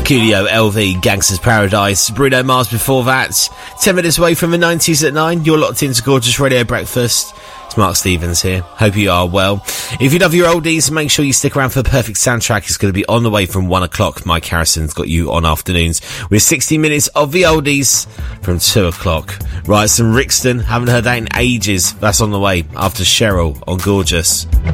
Coolio, LV, Gangster's Paradise, Bruno Mars before that. 10 minutes away from the 90s at 9. You're locked into Gorgeous Radio Breakfast. It's Mark Stevens here. Hope you are well. If you love your oldies, make sure you stick around for the perfect soundtrack. It's going to be on the way from 1 o'clock. Mike Harrison's got you on afternoons with 60 minutes of the oldies from 2 o'clock. Right, some Rixton. Haven't heard that in ages. That's on the way after Cheryl on Gorgeous.